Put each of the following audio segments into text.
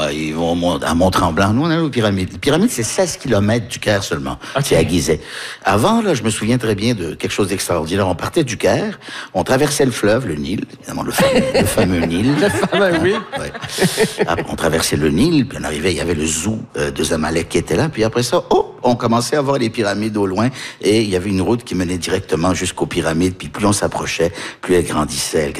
ils vont à Mont-Tremblant. Nous, on allait aux pyramides. Les pyramides, c'est 16 km du Caire seulement. Okay. C'est à Gizeh. Avant, là, je me souviens très bien de quelque chose d'extraordinaire. On partait du Caire, on traversait le fleuve, le Nil, évidemment, le fameux Nil. Le fameux, oui. Ouais. Après, on traversait le Nil, puis on arrivait, il y avait le zoo de Zamalek qui était là, puis après ça, on commençait à voir les pyramides au loin, et il y avait une route qui menait directement jusqu'aux pyramides, puis plus on s'approchait, plus elle grandissait.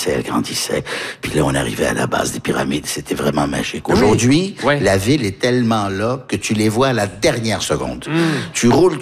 Puis là, on arrivait à la base des pyramides. C'était vraiment magique. Aujourd'hui, la ville est tellement là que tu les vois à la dernière seconde. Tu roules.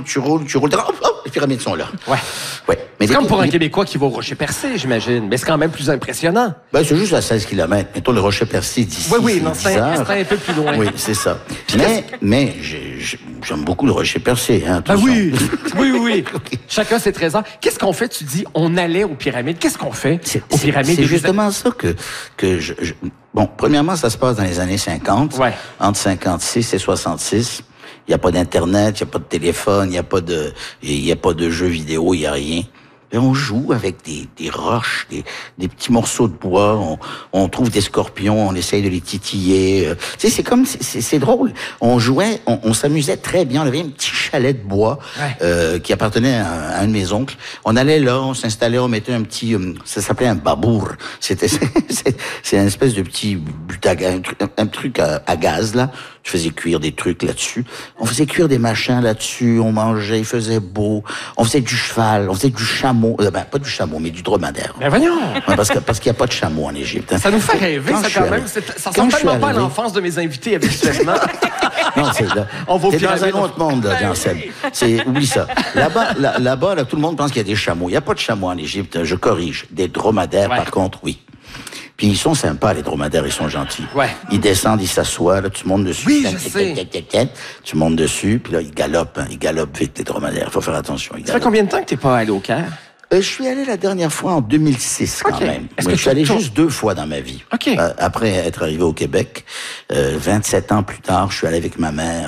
Les pyramides sont là. Ouais. Mais c'est comme pour un Québécois qui va au Rocher-Percé, j'imagine. Mais c'est quand même plus impressionnant. Ben, c'est juste à 16 km. Mettons le Rocher-Percé d'ici. Oui, non, c'est un peu plus loin. Oui, c'est ça. Mais j'aime beaucoup le Rocher-Percé. Hein, oui. Chacun ses trésors. Qu'est-ce qu'on fait? Tu dis, on allait aux pyramides. Qu'est-ce qu'on fait aux pyramides? C'est justement ça que Bon, premièrement, ça se passe dans les années 50. Entre 56 et 66. Il n'y a pas d'Internet, il n'y a pas de téléphone, il n'y a pas de jeux vidéo, il n'y a rien. Et on joue avec des roches, des petits morceaux de bois, on trouve des scorpions, on essaye de les titiller. Tu sais, c'est drôle. On jouait, on s'amusait très bien. On avait un petit chalet de bois qui appartenait à un de mes oncles. On allait là, on s'installait, on mettait un petit, ça s'appelait un babour. C'est une espèce de petit but à gaz, un truc à gaz là. Je faisais cuire des trucs là-dessus. On faisait cuire des machins là-dessus. On mangeait, il faisait beau. On faisait du cheval, on faisait du chameau. Pas du chameau, mais du dromadaire. Mais voyons! Ouais, parce qu'il n'y a pas de chameau en Égypte. Hein. Ça nous fait rêver, ça, quand même. Ça ressemble tellement pas à l'enfance de mes invités, habituellement. Non, c'est là. T'es dans un autre monde, Jean-Seb. Oublie ça. Là-bas, tout le monde pense qu'il y a des chameaux. Il n'y a pas de chameaux en Égypte. Je corrige. Des dromadaires, par contre, oui. Puis ils sont sympas, les dromadaires, ils sont gentils. Ils descendent, ils s'assoient, là, tu montes dessus. Oui, je sais. Tu montes dessus, puis là, ils galopent vite, les dromadaires. Faut faire attention. Ça fait combien de temps que t'es pas allé au Caire? Je suis allé la dernière fois en 2006, quand même. Je suis allé juste 2 fois dans ma vie. Après être arrivé au Québec, 27 ans plus tard, je suis allé avec ma mère.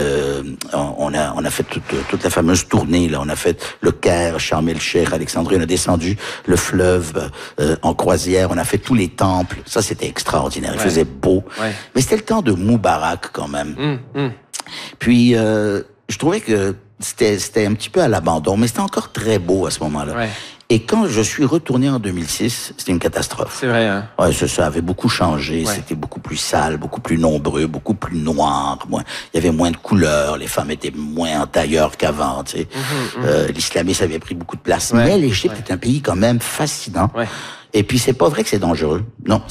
On a fait toute la fameuse tournée, là. On a fait le Caire, Sharm el-Sheikh, Alexandrie. On a descendu le fleuve en croisière. On a fait tous les temples. Ça, c'était extraordinaire. Il faisait beau. Mais c'était le temps de Moubarak, quand même. Puis, je trouvais que c'était un petit peu à l'abandon, mais c'était encore très beau à ce moment-là. Et quand je suis retourné en 2006, c'était une catastrophe. C'est vrai, hein? Ouais, ça avait beaucoup changé. C'était beaucoup plus sale, beaucoup plus nombreux, beaucoup plus noir. Il y avait moins de couleurs. Les femmes étaient moins en tailleur qu'avant, tu sais. L'islamisme avait pris beaucoup de place. Mais l'Égypte est un pays quand même fascinant. Et puis, c'est pas vrai que c'est dangereux. Non.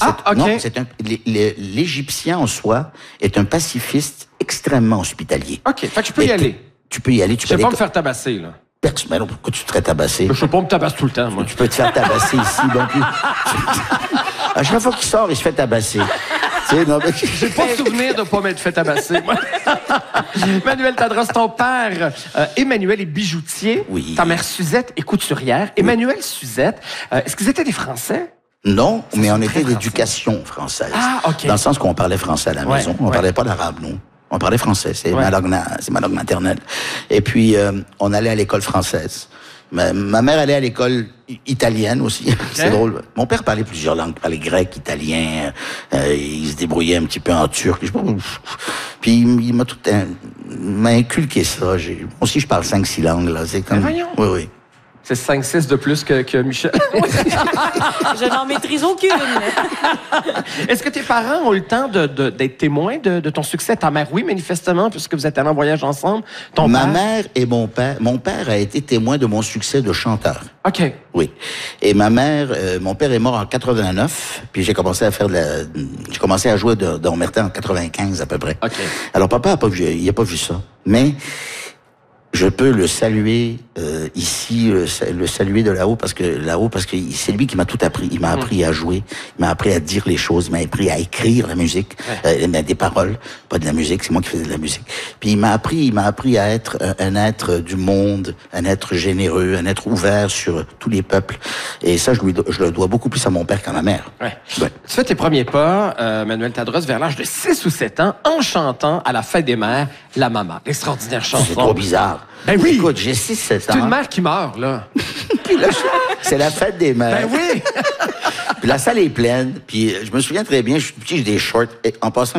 L'Égyptien en soi est un pacifiste extrêmement hospitalier. Fait que tu peux y aller. Tu peux y aller. Je vais pas me faire tabasser, là. Mais non, pourquoi tu te serais tabassé? Je sais pas, on me tabasse tout le temps, moi. Tu peux te faire tabasser ici, donc... À chaque fois qu'il sort, il se fait tabasser. J'ai pas souvenir de pas m'être fait tabasser, moi. Manuel Tadros, ton père, Emmanuel est bijoutier. Oui. Ta mère, Suzette, est couturière. Emmanuel, Suzette, est-ce qu'ils étaient des Français? Non, mais on était d'éducation française. Dans le sens qu'on parlait français à la maison. On parlait pas l'arabe, non. On parlait français, c'est ma langue maternelle. Et puis, on allait à l'école française. Ma mère allait à l'école italienne aussi. C'est drôle. Mon père parlait plusieurs langues. Il parlait grec, italien. Il se débrouillait un petit peu en turc. Puis, il m'a inculqué ça. Moi aussi, je parle 5-6 langues, là. C'est comme... Oui. C'est 5-6 de plus que Michel. Je n'en maîtrise aucune. Est-ce que tes parents ont eu le temps d'être témoins de ton succès? Ta mère, oui, manifestement, puisque vous êtes allés en voyage ensemble. Ma mère et mon père. Mon père a été témoin de mon succès de chanteur. Oui. Et mon père est mort en 89, puis j'ai commencé à jouer dans Omerta en 95 à peu près. Alors papa il a pas vu ça. Mais je peux le saluer ici, le saluer de là-haut parce que c'est lui qui m'a tout appris. Il m'a appris à jouer, il m'a appris à dire les choses, il m'a appris à écrire la musique, des paroles, pas de la musique, c'est moi qui faisais de la musique. Puis il m'a appris à être un être du monde, un être généreux, un être ouvert sur tous les peuples. Et ça, je le dois beaucoup plus à mon père qu'à ma mère. Tu fais tes premiers pas, Manuel Tadros, vers l'âge de 6 ou 7 ans, en chantant à la fête des mères, La Maman. L'extraordinaire chanson. C'est trop bizarre. Ben oui! Écoute, j'ai 6-7 ans. C'est une mère qui meurt, là. Puis là, c'est la fête des mères. Ben oui! Puis la salle est pleine. Puis je me souviens très bien, je suis petit, j'ai des shorts. Et en passant,